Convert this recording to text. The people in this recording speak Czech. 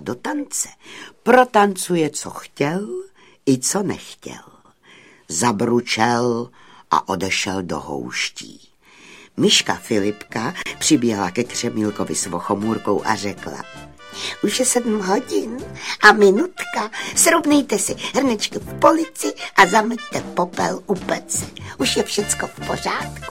do tance, protancuje, co chtěl i co nechtěl. Zabručel a odešel do houští. Myška Filipka přiběhla ke Křemílkovi s vochomůrkou a řekla: Už je 7 hodin a minutka, srovnejte si hrnečky v polici a zameťte popel u pece. Už je všecko v pořádku.